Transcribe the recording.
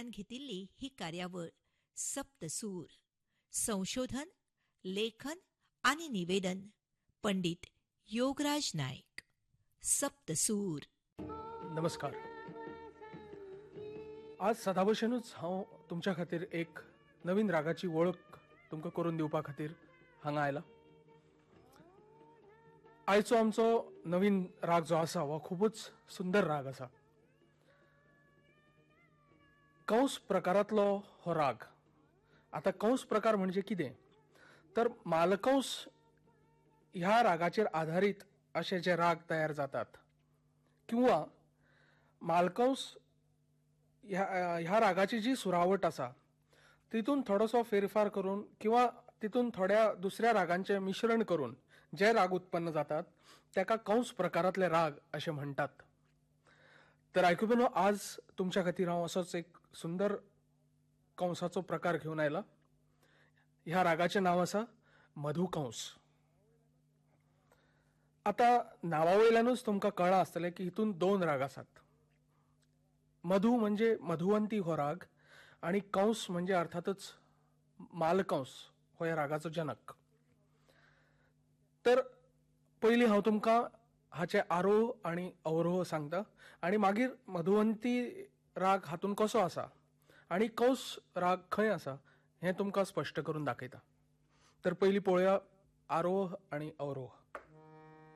वांगड्यान घेतिल्ली ही कार्यावळ सप्तसूर. संशोधन, लेखन आणि निवेदन पंडित योगराज नायक. सप्तसूर. नमस्कार. आज सदाभशेनूच हांव तुमच्या खातीर एक नवीन रागाची वळख तुमकां करून दिवपा खातीर हांगा आयला. आयचो आमचो नवीन राग जो आसा हो खूबच सुंदर राग आसा. कंस प्रकारांतलो हो राग. आता कंस प्रकार म्हणजे कितें तर मालकंस ह्या रागाचेर आधारीत अशे जे राग तयार जातात किंवा मालकंस ह्या रागाची जी सुरावट आसा तितून थोडोसो फेरफार करून किंवा तितून थोड्या दुसऱ्या रागांचे मिश्रण करून जे राग उत्पन्न जातात ताका कंस प्रकारांतले राग अशे म्हणटात. तर आयकुबीनो, आज तुमच्या खातीर हांव असोच एक सुंदर कंसाचो प्रकार घेवन आयला. ह्या रागाचें नांव आसा मधुकंस. आता नांवा वयल्यानूच तुमकां कळ्ळां आसतलें की हितून 2 राग आसात. मधु म्हणजे मधुवंती हो राग आणि कंस म्हणजे अर्थातच मालकंस हो ह्या रागाचो जनक. तर पयलीं हांव तुमकां हाचे आरोह आनी अवरोह सांगता आनी मागीर मधुवंती राग हातून कसो आसा आनी कंस राग खंय आसा हें तुमकां स्पश्ट करून दाखयता. तर पयलीं पळोवया आरोह आनी अवरोह.